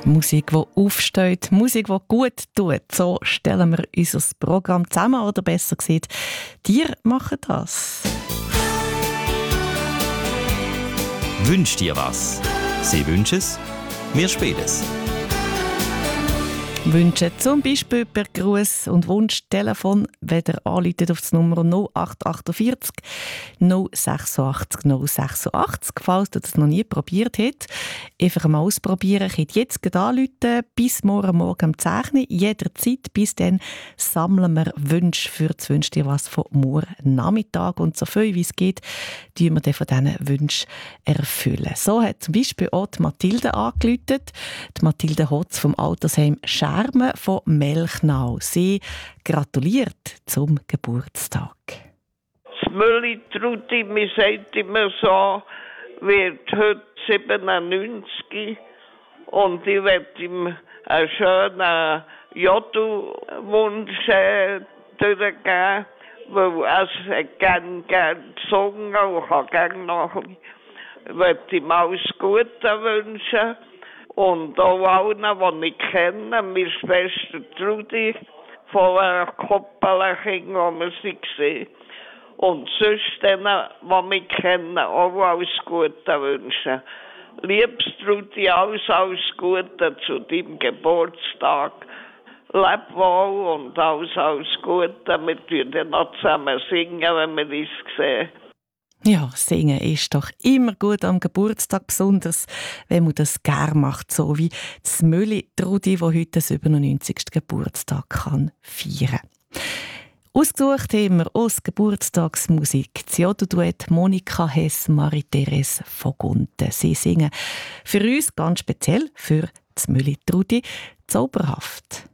Musik, die aufsteht, Musik, die gut tut. So stellen wir unser Programm zusammen, oder besser gesagt, dir machen das. Wünsch dir was? Sie wünschen es, wir spielen es. Wünsche zum Beispiel per Gruß und Wunschtelefon, wenn ihr anruft auf die Nummer 0848 086 086. Falls ihr das noch nie probiert habt, einfach mal ausprobieren. Ihr könnt jetzt gerade anrufen, bis morgen um 10 Uhr, jederzeit. Bis dann sammeln wir Wünsche für das «Wünsch dir was» von morgen Nachmittag. Und so viel wie es geht, tun wir dann von diesen Wünschen erfüllen. So hat zum Beispiel auch die Mathilde angerufen. Die Mathilde Hotz vom Altersheim Schermen von Melchnau. Sie gratuliert zum Geburtstag. Das Mülli-Trudi, man sagt immer so, wird heute 97 und ich werde ihm einen schönen Jodl-Wunsch durchgeben, weil er gern gesungen und kann gerne noch. Ich möchte ihm alles Gute wünschen. Und auch allen, die ich kenne, meine Schwester Trudi, von einer Koppelkind, wo wir sie gesehen. Und sonst denen, die mich kennen, auch alles Gute wünschen. Liebes Trudi, alles Gute zu deinem Geburtstag. Leb wohl und alles Gute. Wir tun dann noch zusammen singen, wenn wir uns sehen. Ja, singen ist doch immer gut am Geburtstag, besonders wenn man das gern macht, so wie das Mülli Trudi, die heute den 97. Geburtstag kann feiern. Ausgesucht haben wir aus Geburtstagsmusik das Jodl-Duett Monika Hess, Marie-Therese von Gunten. Sie singen für uns ganz speziell, für das Mülli Trudi, «Zauberhaft».